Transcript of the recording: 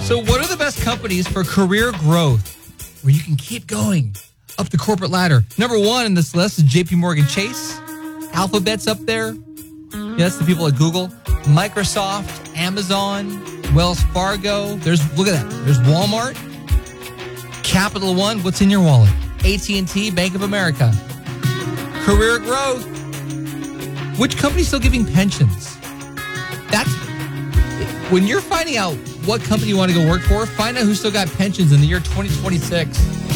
So what are the best companies for career growth where you can keep going up the corporate ladder? Number one in this list is JP Morgan Chase. Alphabet's up there. Yeah, that's the people at Google. Microsoft, Amazon, Wells Fargo. Look at that. There's Walmart. Capital One, what's in your wallet? AT&T, Bank of America. Career growth. Which company's still giving pensions? That's when you're finding out what company you want to go work for, find out who still got pensions in the year 2026.